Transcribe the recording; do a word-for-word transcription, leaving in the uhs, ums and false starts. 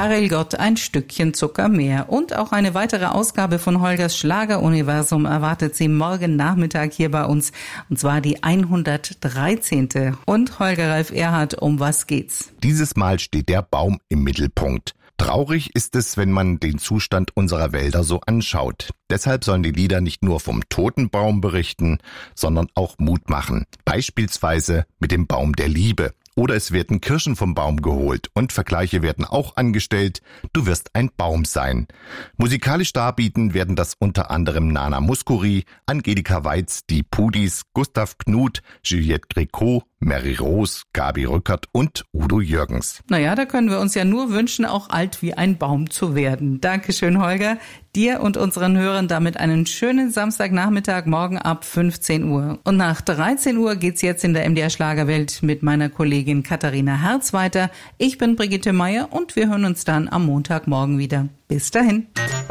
Karel Gott, ein Stückchen Zucker mehr. Und auch eine weitere Ausgabe von Holgers Schlageruniversum erwartet Sie morgen Nachmittag hier bei uns. Und zwar die hundertdreizehnte. Und Holger Ralf Erhardt, um was geht's? Dieses Mal steht der Baum im Mittelpunkt. Traurig ist es, wenn man den Zustand unserer Wälder so anschaut. Deshalb sollen die Lieder nicht nur vom toten Baum berichten, sondern auch Mut machen. Beispielsweise mit dem Baum der Liebe. Oder es werden Kirschen vom Baum geholt und Vergleiche werden auch angestellt. Du wirst ein Baum sein. Musikalisch darbieten werden das unter anderem Nana Mouskouri, Angelika Weiz, die Pudis, Gustav Knuth, Juliette Gréco, Mary Rose, Gabi Rückert und Udo Jürgens. Naja, da können wir uns ja nur wünschen, auch alt wie ein Baum zu werden. Dankeschön, Holger. Dir und unseren Hörern damit einen schönen Samstagnachmittag, morgen ab fünfzehn Uhr. Und nach dreizehn Uhr geht's jetzt in der M D R Schlagerwelt mit meiner Kollegin Katharina Herz weiter. Ich bin Brigitte Meier und wir hören uns dann am Montagmorgen wieder. Bis dahin.